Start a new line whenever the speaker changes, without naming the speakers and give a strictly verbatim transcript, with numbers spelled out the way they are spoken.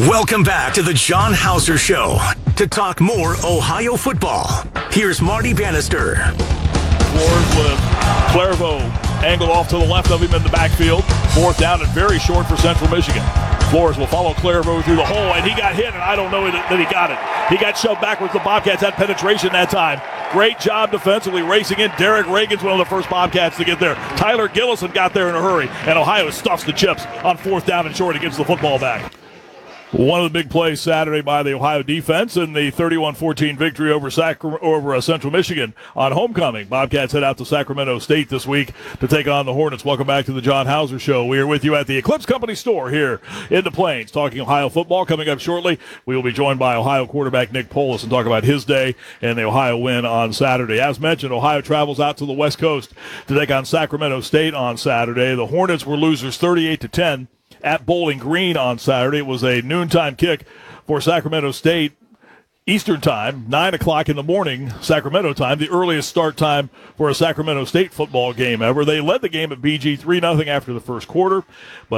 Welcome back to the John Hauser Show. To talk more Ohio football, here's Marty Bannister.
Flores with Clairvaux angled off to the left of him in the backfield. Fourth down and very short for Central Michigan. Flores will follow Clairvaux through the hole, and he got hit, and I don't know that he got it. He got shoved backwards. The Bobcats had penetration that time. Great job defensively racing in. Derek Reagan's one of the first Bobcats to get there. Tyler Gillison got there in a hurry, and Ohio stuffs the chips on fourth down and short. He gives the football back. One of the big plays Saturday by the Ohio defense in the thirty-one fourteen victory over Sacra- over uh, Central Michigan on homecoming. Bobcats head out to Sacramento State this week to take on the Hornets. Welcome back to the John Hauser Show. We are with you at the Eclipse Company store here in the Plains, talking Ohio football. Coming up shortly, we will be joined by Ohio quarterback Nick Polis and talk about his day and the Ohio win on Saturday. As mentioned, Ohio travels out to the West Coast to take on Sacramento State on Saturday. The Hornets were losers thirty-eight to ten. At Bowling Green on Saturday. It was a noontime kick for Sacramento State Eastern time, nine o'clock in the morning, Sacramento time, the earliest start time for a Sacramento State football game ever. They led the game at B G three nothing after the first quarter, but